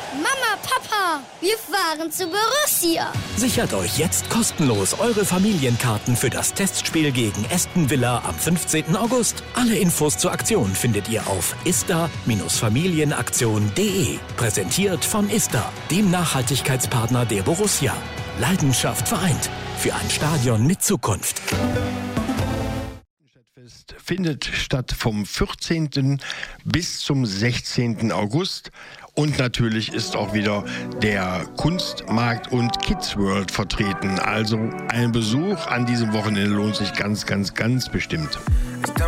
Mama, Papa, wir fahren zu Borussia. Sichert euch jetzt kostenlos eure Familienkarten für das Testspiel gegen Aston Villa am 15. August. Alle Infos zur Aktion findet ihr auf ista-familienaktion.de. Präsentiert von Ista, dem Nachhaltigkeitspartner der Borussia. Leidenschaft vereint für ein Stadion mit Zukunft. Findet statt vom 14. bis zum 16. August. Und natürlich ist auch wieder der Kunstmarkt und Kids World vertreten. Also ein Besuch an diesem Wochenende lohnt sich ganz, ganz, ganz bestimmt.